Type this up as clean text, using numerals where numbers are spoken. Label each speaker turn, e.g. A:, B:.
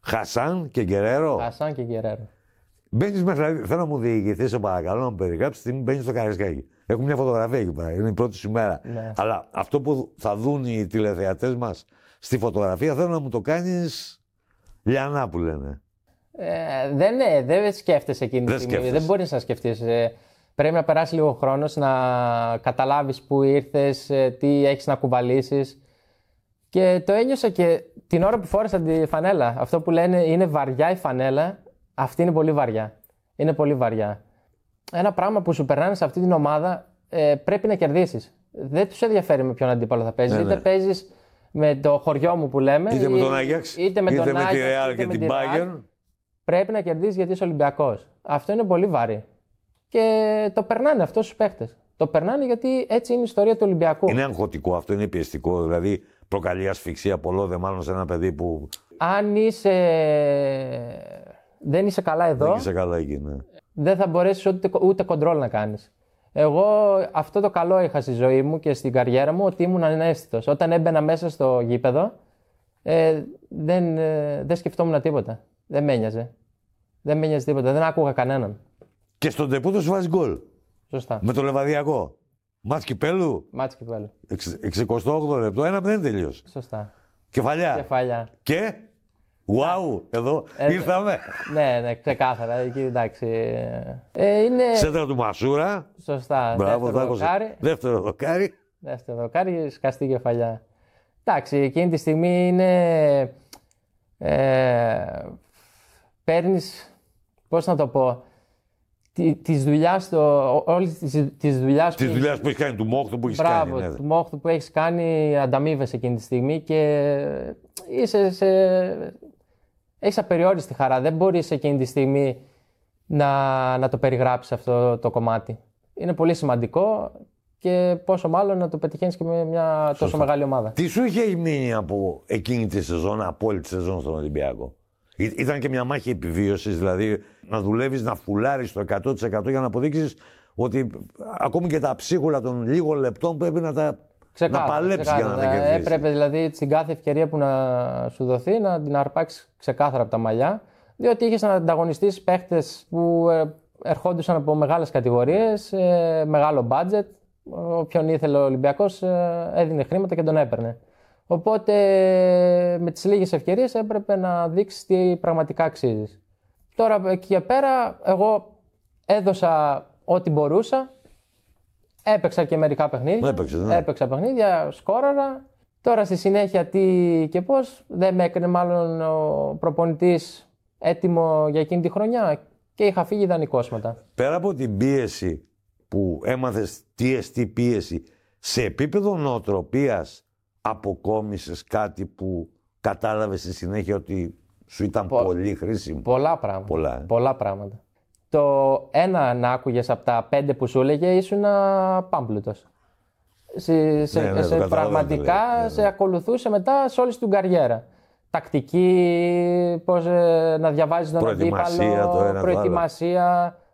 A: Χασάν και Γκερέρο.
B: Χασάν και Γκερέρο.
A: Μπαίνεις μέσα, δηλαδή, θέλω να μου διηγηθεί, σε παρακαλώ, να μου περιγράψει τι μπαίνεις στο Καραϊσκάκι. Έχουμε μια φωτογραφία εκεί πέρα, είναι η πρώτη σου μέρα.
B: Ναι.
A: Αλλά αυτό που θα δουν οι τηλεθεατές μας στη φωτογραφία θέλω να μου το κάνεις λιανά που λένε.
B: Δεν σκέφτεσαι εκείνη τη στιγμή. Δεν μπορείς να σκεφτείς. Πρέπει να περάσει λίγο χρόνος να καταλάβεις που ήρθες, τι έχεις να κουβαλήσεις. Και το ένιωσα και την ώρα που φόρεσα τη φανέλα. Αυτό που λένε είναι βαριά η φανέλα, αυτή είναι πολύ βαριά. Είναι πολύ βαριά. Ένα πράγμα που σου περνάνε σε αυτή την ομάδα πρέπει να κερδίσεις. Δεν τους ενδιαφέρει με ποιον αντίπαλο θα παίζεις. Είτε παίζεις με το χωριό μου που λέμε,
A: είτε με τον Άγιαξ,
B: είτε με τη
A: Real και την Bayern.
B: Πρέπει να κερδίσεις γιατί είσαι Ολυμπιακός. Αυτό είναι πολύ βαρύ. Και το περνάνε αυτό στους παίχτες. Το περνάνε γιατί έτσι είναι η ιστορία του Ολυμπιακού.
A: Είναι αγχωτικό αυτό, είναι πιεστικό. Δηλαδή προκαλεί ασφυξία πολλό μάλλον σε ένα παιδί που.
B: Αν δεν είσαι καλά εδώ.
A: Δεν είσαι καλά εκεί, ναι.
B: Δεν θα μπορέσεις ούτε κοντρόλ να κάνεις. Εγώ αυτό το καλό είχα στη ζωή μου και στην καριέρα μου, ότι ήμουν αναίσθητος. Όταν έμπαινα μέσα στο γήπεδο, δεν σκεφτόμουν τίποτα. Δεν με ένοιαζε. Δεν με ένοιαζε τίποτα. Δεν άκουγα κανέναν.
A: Και στον τεπούτο σου βάζει γκολ.
B: Σωστά.
A: Με το Λεβαδιακό. Μάτς κυπέλου. 68 λεπτό, 1-0 τελείωσε.
B: Σωστά.
A: Κεφαλιά. Και. Wow, εδώ ήρθαμε.
B: Ναι, ξεκάθαρα. Εκεί εντάξει.
A: Σέντρα του Μασούρα.
B: Σωστά.
A: Μπράβο, δεύτερο δοκάρι.
B: Δεύτερο δοκάρι, σκαστή κεφαλιά. Εντάξει, εκείνη τη στιγμή είναι. Παίρνεις. Πώς να το πω. Της δουλειάς
A: που έχεις κάνει, του μόχτου που έχεις κάνει.
B: Μπράβο, του μόχτου που έχεις κάνει, ανταμείβεσαι εκείνη τη στιγμή και έχεις απεριόριστη χαρά. Δεν μπορείς εκείνη τη στιγμή να το περιγράψεις αυτό το κομμάτι. Είναι πολύ σημαντικό και πόσο μάλλον να το πετυχαίνεις και με μια τόσο μεγάλη ομάδα.
A: Τι σου είχε μείνει από εκείνη τη σεζόν, απόλυτη σεζόν στον Ολυμπιακό? Ήταν και μια μάχη επιβίωσης, δηλαδή να δουλεύεις, να φουλάρεις το 100% για να αποδείξεις ότι ακόμη και τα ψίχουλα των λίγων λεπτών πρέπει να παλέψεις για να τα κερδίσεις.
B: Έπρεπε δηλαδή στην κάθε ευκαιρία που να σου δοθεί να την αρπάξεις ξεκάθαρα από τα μαλλιά, διότι είχες να ανταγωνιστείς παίχτες που ερχόντουσαν από μεγάλες κατηγορίες, μεγάλο budget. Όποιον ήθελε ο Ολυμπιακός έδινε χρήματα και τον έπαιρνε. Οπότε με τις λίγες ευκαιρίες έπρεπε να δείξεις τι πραγματικά αξίζεις. Τώρα εκεί και πέρα εγώ έδωσα ό,τι μπορούσα. Έπαιξα και μερικά παιχνίδια. Έπαιξα παιχνίδια, σκόραρα. Τώρα στη συνέχεια τι και πώς δεν με έκανε μάλλον ο προπονητής έτοιμο για εκείνη τη χρονιά και είχα φύγει δανεικός μετά.
A: Πέρα από την πίεση που έμαθες τι εστί πίεση, σε επίπεδο νοοτροπίας αποκόμισες κάτι που κατάλαβες στη συνέχεια ότι σου ήταν πολύ χρήσιμο?
B: Πολλά πράγματα. Το ένα να άκουγες από τα 5 που σου έλεγε ήσουν πάμπλουτος. Πραγματικά σε ακολουθούσε μετά σε όλη την καριέρα. Τακτική, πώς να διαβάζεις τον αντίπαλο, προετοιμασία.